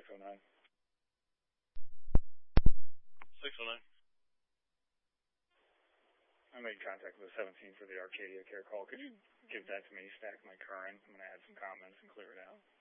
609. 609. I made contact with the 17 for the Arcadia Care call. Could you give that to me, stack my current? I'm going to add some comments and clear it out.